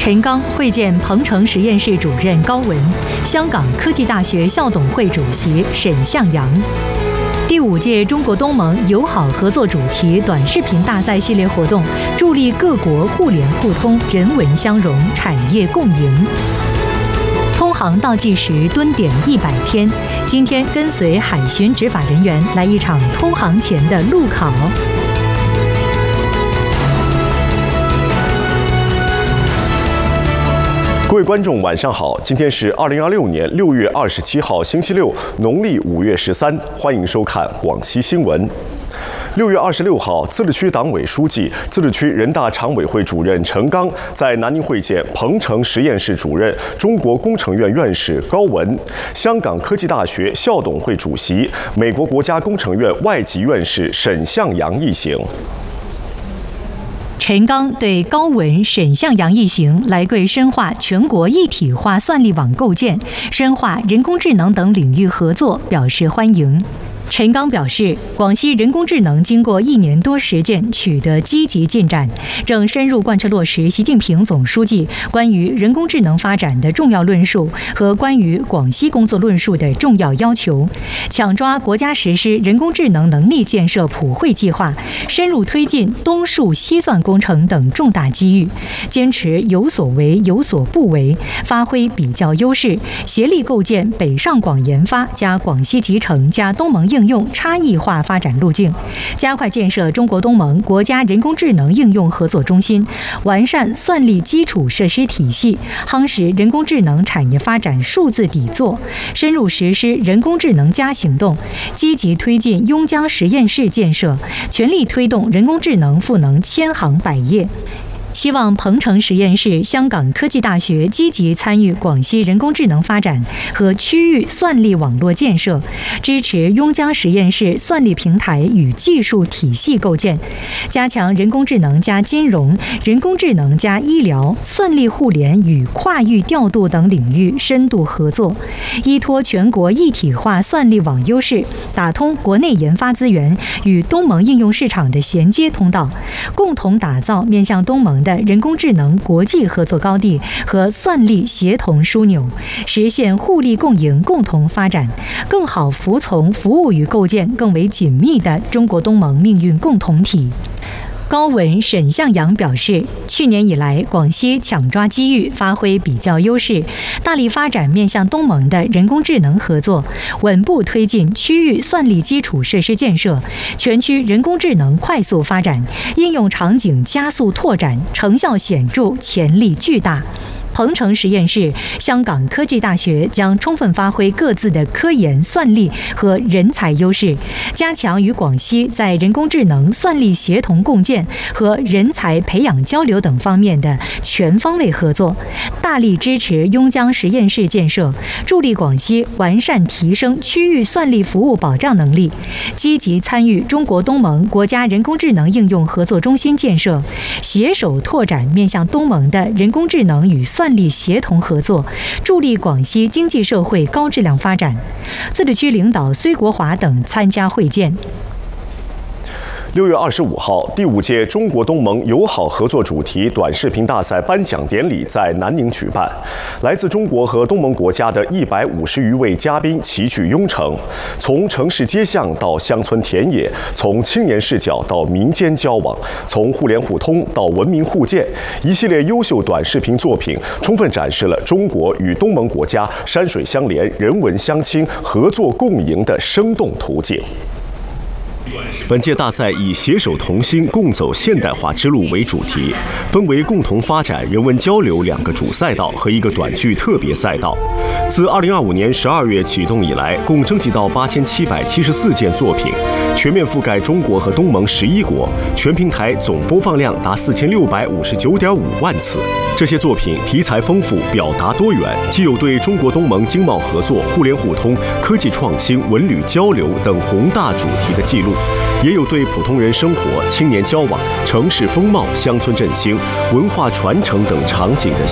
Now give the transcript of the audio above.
陈刚会见鹏城实验室主任高文，香港科技大学校董会主席沈向洋。第5届中国东盟友好合作主题短视频大赛系列活动，助力各国互联互通、人文相融、产业共赢。通航倒计时蹲点100天，今天跟随海巡执法人员来一场通航前的路考。 各位观众，晚上好！今天是2026年6月27号，星期六，农历5月13，欢迎收看广西新闻。6月26号，自治区党委书记、自治区人大常委会主任陈刚在南宁会见鹏城实验室主任、中国工程院院士高文，香港科技大学校董会主席、美国国家工程院外籍院士沈向洋一行。 陈刚对高文、沈向洋一行来贵深化全国一体化算力网构建、深化人工智能等领域合作表示欢迎。陈刚表示，广西人工智能经过1年多实践，取得积极进展，正深入贯彻落实习近平总书记关于人工智能发展的重要论述和关于广西工作论述的重要要求，抢抓国家实施人工智能能力建设普惠计划、深入推进东数西算工程等重大机遇，坚持有所为有所不为，发挥比较优势，协力构建北上广研发加广西集成加东盟应用差异化发展路径，加快建设中国东盟国家人工智能应用合作中心，完善算力基础设施体系，夯实人工智能产业发展数字底座，深入实施人工智能+行动，积极推进邕江实验室建设，全力推动人工智能赋能千行百业。希望鹏城实验室、香港科技大学积极参与广西人工智能发展和区域算力网络建设，支持邕江实验室算力平台与技术体系构建，加强人工智能加金融、人工智能加医疗、算力互联与跨域调度等领域深度合作，依托全国一体化算力网优势，打通国内研发资源与东盟应用市场的衔接通道，共同打造面向东盟的人工智能国际合作高地和算力协同枢纽，实现互利共赢、共同发展，更好服从、服务与构建更为紧密的中国东盟命运共同体。高文、沈向洋表示，去年以来，广西抢抓机遇，发挥比较优势，大力发展面向东盟的人工智能合作，稳步推进区域算力基础设施建设，全区人工智能快速发展，应用场景加速拓展，成效显著，潜力巨大。鹏城实验室、香港科技大学将充分发挥各自的科研、算力和人才优势，加强与广西在人工智能、算力协同共建和人才培养交流等方面的全方位合作，大力支持邕江实验室建设，助力广西完善提升区域算力服务保障能力，积极参与中国东盟国家人工智能应用合作中心建设，携手拓展面向东盟的人工智能与算力协同合作，助力广西经济社会高质量发展。自治区领导崔国华等参加会见。 6月25号，第5届中国东盟友好合作主题短视频大赛颁奖典礼在南宁举办，来自中国和东盟国家的150余位嘉宾齐聚雍城，从城市街巷到乡村田野，从青年视角到民间交往，从互联互通到文明互鉴，一系列优秀短视频作品充分展示了中国与东盟国家山水相连、人文相亲、合作共赢的生动图景。本届大赛以携手同心，共走现代化之路为主题，分为共同发展、人文交流2个主赛道和1个短剧特别赛道。自2025年12月启动以来，共征集到8774件作品，全面覆盖中国和东盟11国，全平台总播放量达4659.5万次。这些作品题材丰富，表达多元，既有对中国东盟经贸合作、互联互通、科技创新、文旅交流等宏大主题的记录，也有对普通人生活、青年交往、城市风貌、乡村振兴、文化传承等场景的